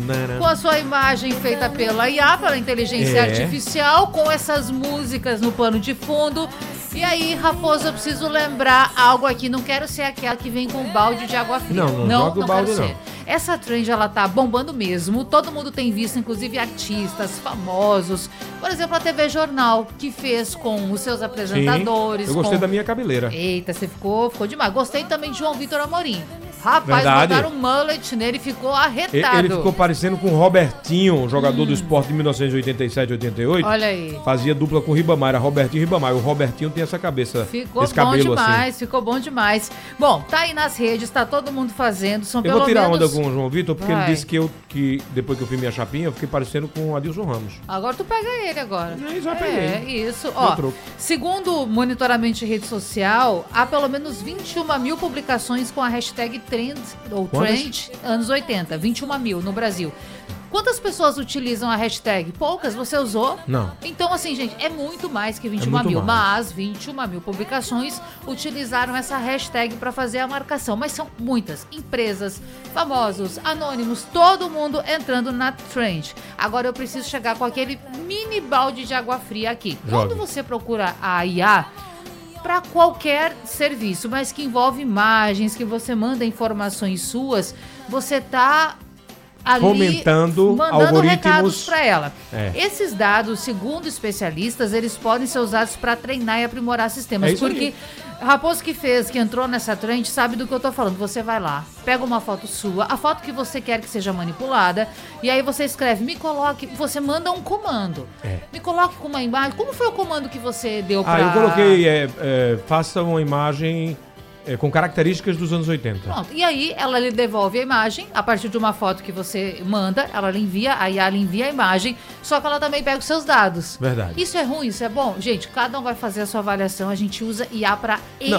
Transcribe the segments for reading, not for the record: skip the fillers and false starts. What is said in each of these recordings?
com a sua imagem feita pela IA, pela inteligência artificial, com essas músicas no pano de fundo. E aí, Raposo, eu preciso lembrar algo aqui. Não quero ser aquela que vem com um balde de água fria. Não joga o balde, não. Essa trend, ela tá bombando mesmo. Todo mundo tem visto, inclusive artistas famosos. Por exemplo, a TV Jornal, que fez com os seus apresentadores. Sim, eu gostei da minha cabeleira. Eita, você ficou demais. Gostei também de João Vitor Amorim. Rapaz, botaram um mullet nele e ficou arretado. Ele ficou parecendo com o Robertinho, jogador do esporte de 1987 e 88. Olha aí. Fazia dupla com o Ribamar, era Robertinho e Ribamar. O Robertinho tem essa cabeça, esse cabelo assim. Ficou bom demais. Bom, tá aí nas redes, tá todo mundo fazendo. São eu vou tirar onda com o João Vitor, porque ele disse que depois que eu fiz minha chapinha, eu fiquei parecendo com o Adilson Ramos. Agora tu pega ele agora. Já peguei. Isso. Ó, segundo o monitoramento de rede social, há pelo menos 21 mil publicações com a hashtag Trend anos 80, 21 mil no Brasil. Quantas pessoas utilizam a hashtag? Poucas, você usou? Não. Então, assim, gente, é muito mais que 21 mil. Mas 21 mil publicações utilizaram essa hashtag para fazer a marcação. Mas são muitas empresas, famosos, anônimos, todo mundo entrando na trend. Agora eu preciso chegar com aquele mini balde de água fria aqui. Quando você procura a IA para qualquer serviço, mas que envolve imagens, que você manda informações suas, você tá ali fomentando mandando algoritmos, recados para ela. Esses dados, segundo especialistas, eles podem ser usados para treinar e aprimorar sistemas, porque Raposo que entrou nessa trend, sabe do que eu tô falando. Você vai lá, pega uma foto sua, a foto que você quer que seja manipulada, e aí você escreve, me coloque, você manda um comando. Me coloque com uma imagem. Como foi o comando que você deu pra... eu coloquei, faça uma imagem com características dos anos 80. Pronto. E aí ela lhe devolve a imagem a partir de uma foto que você manda, ela lhe envia, a IA lhe envia a imagem, só que ela também pega os seus dados. Verdade. Isso é ruim, isso é bom? Gente, cada um vai fazer a sua avaliação, a gente usa IA para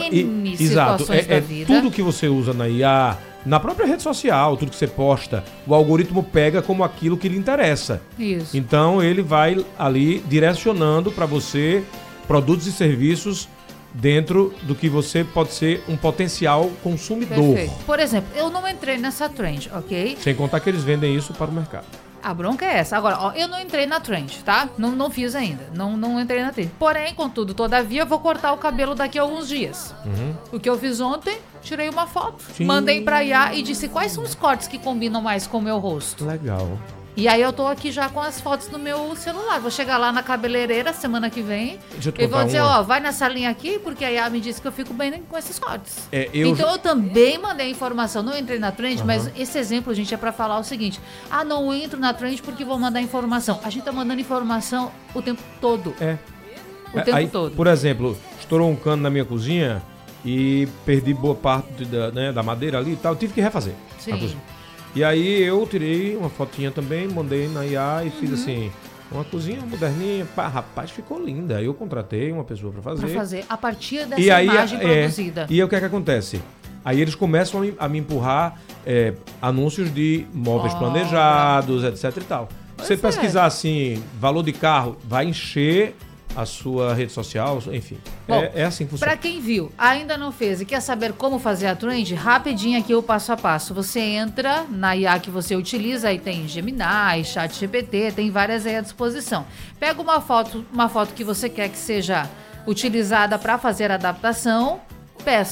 N situações da vida. Tudo que você usa na IA, na própria rede social, tudo que você posta, o algoritmo pega como aquilo que lhe interessa. Isso. Então ele vai ali direcionando para você produtos e serviços dentro do que você pode ser um potencial consumidor. Perfeito. Por exemplo, eu não entrei nessa trend, ok? Sem contar que eles vendem isso para o mercado. A bronca é essa. Agora, ó, eu não entrei na trend, tá? Não fiz ainda. Não entrei na trend. Porém, contudo, todavia, eu vou cortar o cabelo daqui a alguns dias. O que eu fiz ontem, tirei uma foto, mandei pra IA e disse quais são os cortes que combinam mais com o meu rosto. Legal. E aí eu tô aqui já com as fotos no meu celular. Vou chegar lá na cabeleireira semana que vem e vou dizer, vai nessa linha aqui, porque a IA me disse que eu fico bem com esses cortes. Então eu também mandei informação. Não entrei na trend, mas esse exemplo, gente, é pra falar o seguinte. Não entro na trend porque vou mandar informação. A gente tá mandando informação o tempo todo. O tempo todo. Por exemplo, estourou um cano na minha cozinha e perdi boa parte da madeira ali e tal. Eu tive que refazer a cozinha. E aí eu tirei uma fotinha também, mandei na IA e fiz assim, uma cozinha moderninha. Rapaz, ficou linda. Aí eu contratei uma pessoa para fazer. Para fazer a partir dessa imagem produzida. E aí o que é que acontece? Aí eles começam a me empurrar anúncios de móveis planejados, etc e tal. Você pesquisar assim, valor de carro, vai encher a sua rede social, enfim. Bom, é assim que funciona. Para quem viu, ainda não fez e quer saber como fazer a trend, rapidinho aqui o passo a passo. Você entra na IA que você utiliza, aí tem Gemini, ChatGPT, tem várias aí à disposição. Pega uma foto que você quer que seja utilizada para fazer a adaptação, peça